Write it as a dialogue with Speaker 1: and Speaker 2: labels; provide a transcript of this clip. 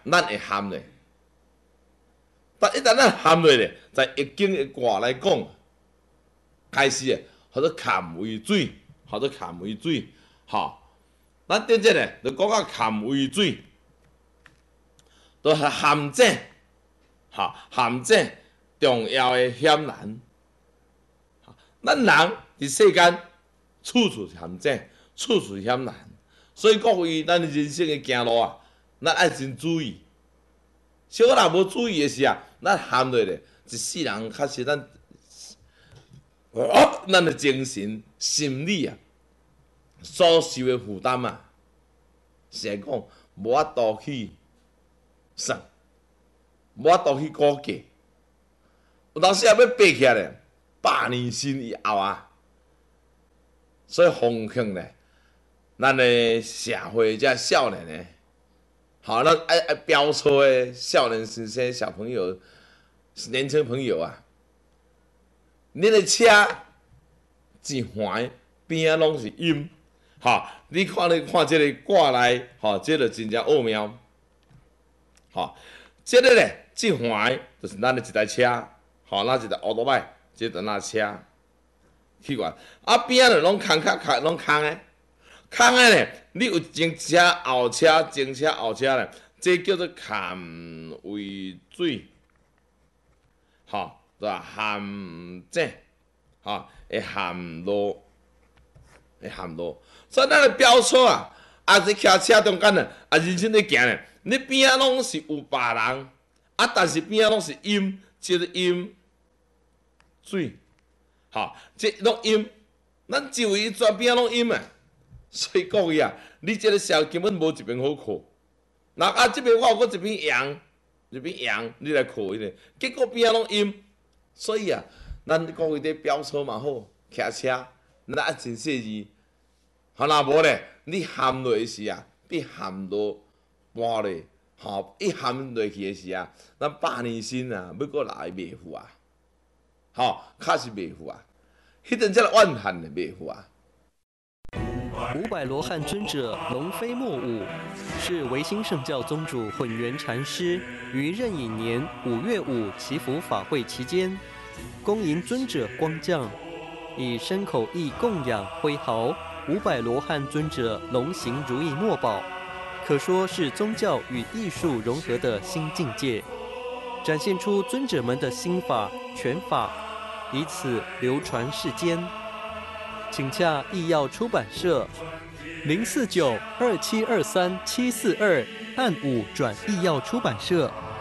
Speaker 1: 咱会含咧。但一旦咱含落咧，在易经的卦来讲，开始诶，叫做坎为水，叫做坎为水，吼。咱顶节咧，就讲到坎为水，都是陷阱，吼，陷阱重要的险难。咱人伫世间处处陷阱，处处险难，所以各位咱人生的行路啊，咱爱真注意。小若无注意的时啊，咱陷落咧，一世人确实咱的精神、心理啊，所受的负担啊，是来讲无法度去算，无法度去估计。有当时也要爬起来咧，100年身以后啊，所以奉劝咧，咱的社会遮少年的，好，咱爱飙车的少年时些小朋友、年轻朋友啊，恁的车一环边仔拢是阴，哈，你看这个挂来，哈，这个真正奥妙，哈，这个咧，这环就是咱的一台车，好，咱一台奥多麦，这等那车，去管，啊边仔拢空的，空的咧，你有前车、后车、前车、后车咧，这叫做坎为水，哈，对吧？陷阱，哈，会陷落，所以咱的飙车啊，啊是骑车中间呢，啊人生咧行咧，你边仔拢是有别人，啊但是边仔拢是阴，即个阴水，哈，即拢阴，咱周围全边仔拢阴啊。所以各位啊，你这个社会根本无一边好靠。那啊，这边我有一边阳，你来靠伊咧，结果边仔拢阴。所以啊，咱各位伫飙车嘛好，骑车，咱爱真细致。好，若无咧，你陷落时啊，比陷落半咧，吼，一陷落去的时啊，咱100年身啊，要搁来袂赴啊，吼，确实袂赴啊，迄阵才个怨恨咧袂赴啊。
Speaker 2: 500罗汉尊者龙飞莫舞，是维新圣教宗主混元禅师于壬寅年5月5祈福法会期间，恭迎尊者光降，以身口意供养挥毫500罗汉尊者龙行如意墨宝，可说是宗教与艺术融合的新境界，展现出尊者们的心法拳法，以此流传世间。请洽艺耀出版社049-2723-742，按5转艺耀出版社。